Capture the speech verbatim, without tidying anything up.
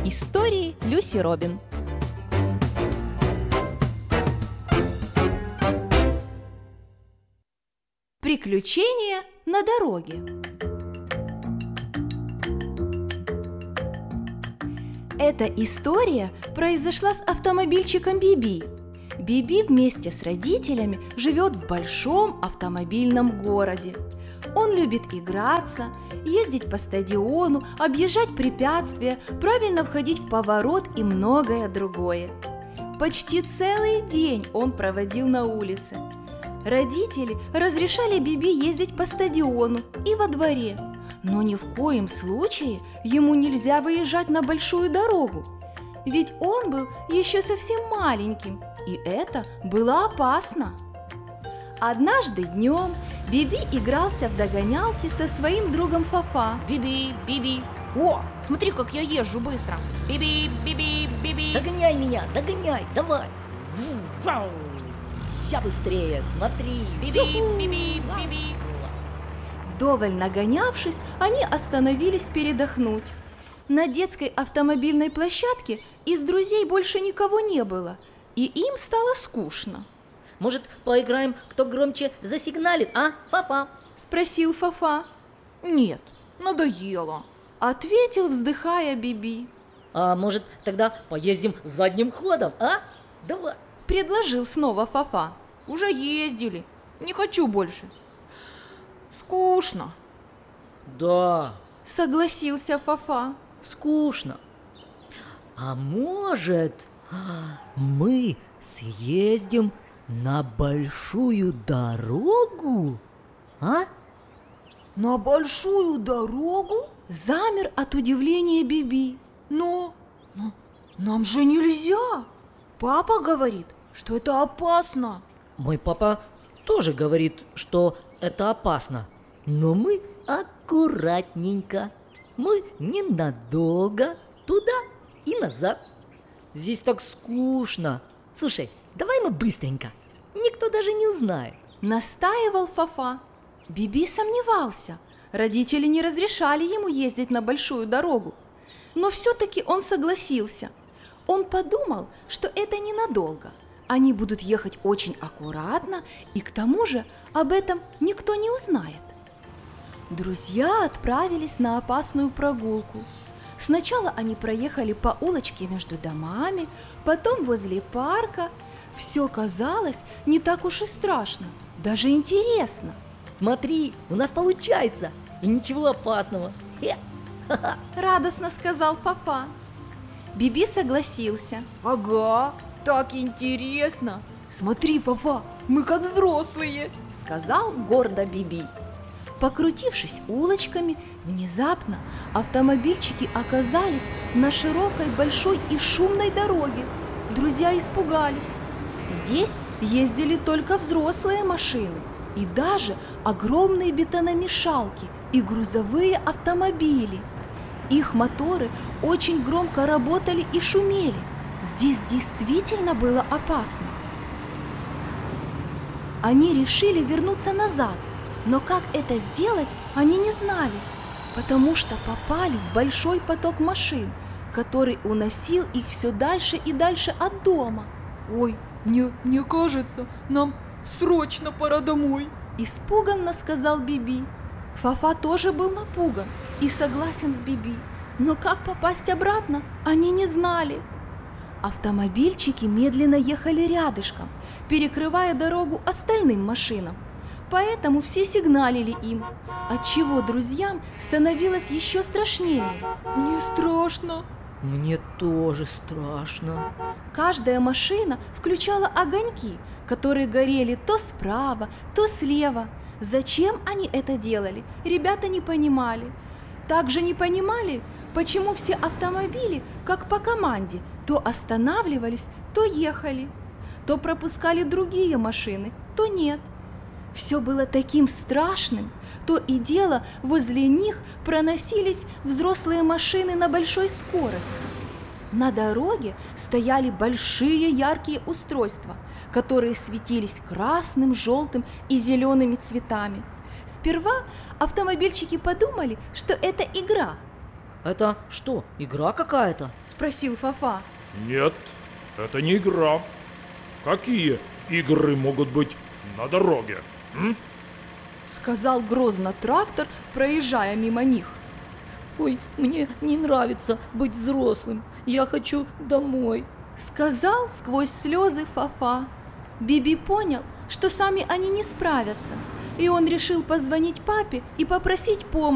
Истории Люси Робин. Приключения на дороге. Эта история произошла с автомобильчиком Биби. Биби вместе с родителями живет в большом автомобильном городе. Он любит играться, ездить по стадиону, объезжать препятствия, правильно входить в поворот и многое другое. Почти целый день он проводил на улице. Родители разрешали Биби ездить по стадиону и во дворе, но ни в коем случае ему нельзя выезжать на большую дорогу, ведь он был еще совсем маленьким, и это было опасно. Однажды днем Биби игрался в догонялки со своим другом Фафа. Биби, Биби, о, смотри, как я езжу быстро. Биби, Биби, Биби. Догоняй меня, догоняй, давай. Вау. Ща быстрее, смотри. Биби, Биби, Биби. Вдоволь нагонявшись, они остановились передохнуть. На детской автомобильной площадке из друзей больше никого не было, и им стало скучно. Может, поиграем, кто громче засигналит, а, Фафа? Спросил Фафа. Нет, надоело, ответил, вздыхая, Биби. А может, тогда поездим задним ходом, а? Давай. Предложил снова Фафа. Уже ездили, не хочу больше. Скучно. Да, согласился Фафа. Скучно. А может, мы съездим на большую дорогу, а? На большую дорогу? Замер от удивления Биби. Но, но нам же нельзя. Папа говорит, что это опасно. Мой папа тоже говорит, что это опасно. Но мы аккуратненько. Мы ненадолго, туда и назад. Здесь так скучно. Слушай, давай мы быстренько, никто даже не узнает. Настаивал Фафа. Биби сомневался. Родители не разрешали ему ездить на большую дорогу. Но все-таки он согласился. Он подумал, что это ненадолго. Они будут ехать очень аккуратно, и к тому же об этом никто не узнает. Друзья отправились на опасную прогулку. Сначала они проехали по улочке между домами, потом возле парка. Все казалось не так уж и страшно, даже интересно. Смотри, у нас получается, и ничего опасного. Хе. Радостно сказал Фафа. Биби согласился. Ага, так интересно. Смотри, Фафа, мы как взрослые, сказал гордо Биби. Покрутившись улочками, внезапно автомобильчики оказались на широкой, большой и шумной дороге. Друзья испугались. Здесь ездили только взрослые машины и даже огромные бетономешалки и грузовые автомобили. Их моторы очень громко работали и шумели. Здесь действительно было опасно. Они решили вернуться назад. Но как это сделать, они не знали, потому что попали в большой поток машин, который уносил их все дальше и дальше от дома. Ой, мне, мне кажется, нам срочно пора домой, испуганно сказал Биби. Фафа тоже был напуган и согласен с Биби, но как попасть обратно, они не знали. Автомобильчики медленно ехали рядышком, перекрывая дорогу остальным машинам. Поэтому все сигналили им, отчего друзьям становилось еще страшнее. Мне страшно. Мне тоже страшно. Каждая машина включала огоньки, которые горели то справа, то слева. Зачем они это делали, ребята не понимали. Также не понимали, почему все автомобили, как по команде, то останавливались, то ехали, то пропускали другие машины, то нет. Все было таким страшным, то и дело возле них проносились взрослые машины на большой скорости. На дороге стояли большие яркие устройства, которые светились красным, желтым и зелеными цветами. Сперва автомобильчики подумали, что это игра. Это что, игра какая-то? Спросил Фофа. Нет, это не игра. Какие игры могут быть на дороге? М? Сказал грозно трактор, проезжая мимо них. Ой, мне не нравится быть взрослым. Я хочу домой. Сказал сквозь слезы Фофа. Биби понял, что сами они не справятся, и он решил позвонить папе и попросить помощи.